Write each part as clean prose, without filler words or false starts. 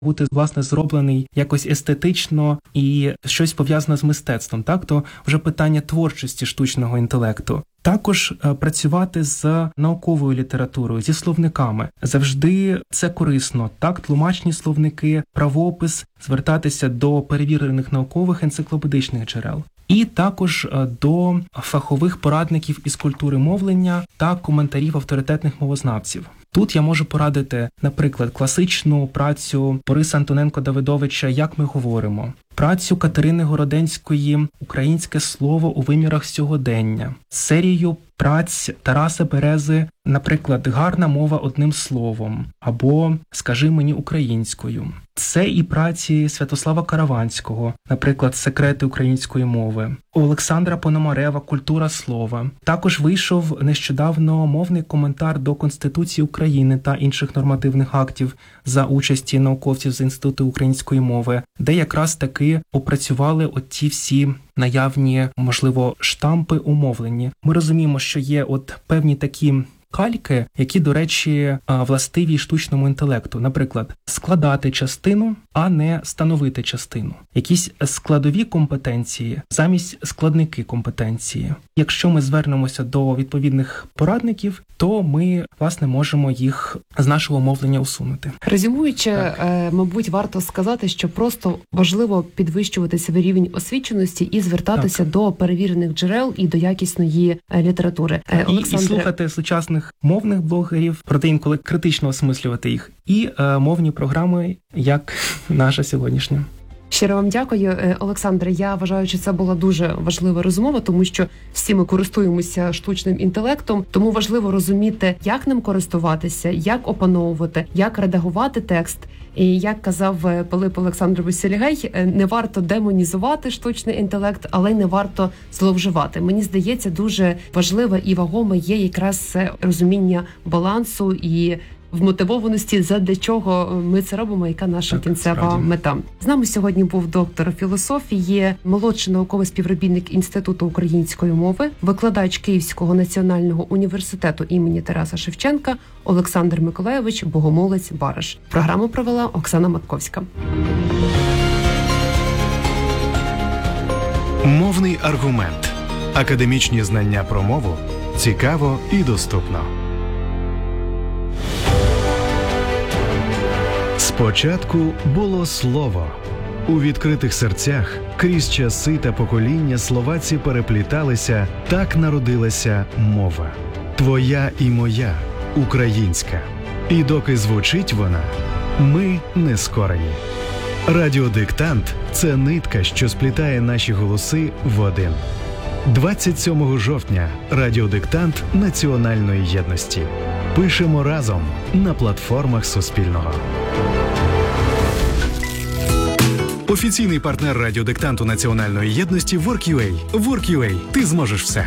бути, власне, зроблений якось естетично і щось пов'язане з мистецтвом, так? То вже питання творчості штучного інтелекту. Також працювати з науковою літературою, зі словниками. Завжди це корисно. Так, тлумачні словники, правопис, звертатися до перевірених наукових енциклопедичних джерел. І також до фахових порадників із культури мовлення та коментарів авторитетних мовознавців. Тут я можу порадити, наприклад, класичну працю Бориса Антоненко-Давидовича «Як ми говоримо», працю Катерини Городенської «Українське слово у вимірах сьогодення», серію праць Тараса Берези, наприклад, «Гарна мова одним словом» або «Скажи мені українською». Це і праці Святослава Караванського, наприклад, «Секрети української мови», Олександра Пономарева «Культура слова». Також вийшов нещодавно мовний коментар до Конституції України та інших нормативних актів за участі науковців з Інституту української мови, де якраз таки опрацювали оті всі наявні, можливо, штампи у мовленні. Ми розуміємо, що є певні такі кальки, які, до речі, властиві штучному інтелекту. Наприклад, складати частину, а не становити частину. Якісь складові компетенції замість складники компетенції. Якщо ми звернемося до відповідних порадників, то ми, власне, можемо їх з нашого мовлення усунути. Резюмуючи, мабуть, варто сказати, що просто важливо підвищувати свій рівень освіченості і звертатися до перевірених джерел і до якісної літератури. І слухати сучасних мовних блогерів, проте інколи критично осмислювати їх. І мовні програми, як наша сьогоднішня. Щиро вам дякую, Олександре. Я вважаю, що це була дуже важлива розмова, тому що всі ми користуємося штучним інтелектом, тому важливо розуміти, як ним користуватися, як опановувати, як редагувати текст. І як казав Пилип Олександрович Селігей, не варто демонізувати штучний інтелект, але й не варто зловживати. Мені здається, дуже важливе і вагоме є якраз розуміння балансу і вмотивованості, задля чого ми це робимо, яка наша кінцева мета. З нами сьогодні був доктор філософії, молодший науковий співробітник Інституту української мови, викладач Київського національного університету імені Тараса Шевченка Олександр Миколайович Богомолець-Бараш. Програму провела Оксана Матковська. Мовний аргумент. Академічні знання про мову цікаво і доступно. Спочатку було слово. У відкритих серцях крізь часи та покоління слова ці перепліталися, так народилася мова. Твоя і моя, українська. І доки звучить вона, ми не скорені. Радіодиктант – це нитка, що сплітає наші голоси в один. 27 жовтня радіодиктант національної єдності. Пишемо разом на платформах Суспільного. Офіційний партнер радіодиктанту національної єдності Work.ua. Work.ua. Ти зможеш все.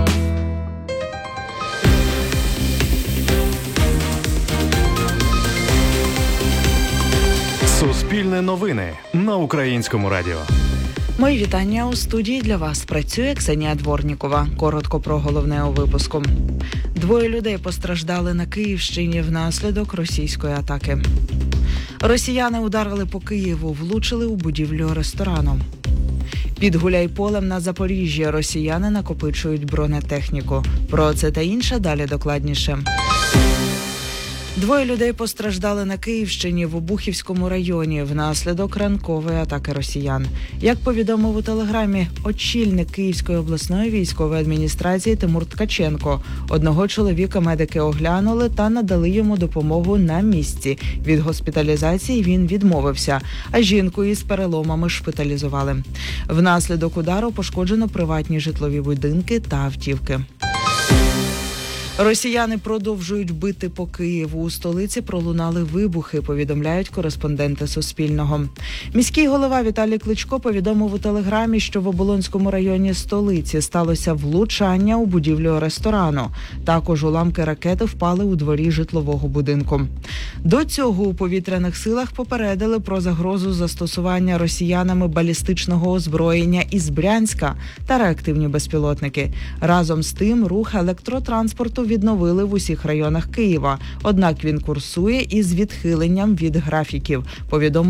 Суспільне новини на Українському радіо. Мої вітання. У студії для вас працює Ксенія Дворнікова. Коротко про головне у випуску. 2 людей постраждали на Київщині внаслідок російської атаки. Росіяни ударили по Києву, влучили у будівлю ресторану. Під Гуляйполем на Запоріжжі росіяни накопичують бронетехніку. Про це та інше далі докладніше. 2 людей постраждали на Київщині в Обухівському районі внаслідок ранкової атаки росіян. Як повідомив у Телеграмі очільник Київської обласної військової адміністрації Тимур Ткаченко, одного чоловіка медики оглянули та надали йому допомогу на місці. Від госпіталізації він відмовився, а жінку із переломами шпиталізували. Внаслідок удару пошкоджено приватні житлові будинки та автівки. Росіяни продовжують бити по Києву. У столиці пролунали вибухи, повідомляють кореспонденти Суспільного. Міський голова Віталій Кличко повідомив у Телеграмі, що в Оболонському районі столиці сталося влучання у будівлю ресторану. Також уламки ракети впали у дворі житлового будинку. До цього у повітряних силах попередили про загрозу застосування росіянами балістичного озброєння із Брянська та реактивні безпілотники. Разом з тим, рух електротранспорту відновили в усіх районах Києва. Однак він курсує із відхиленням від графіків, повідомив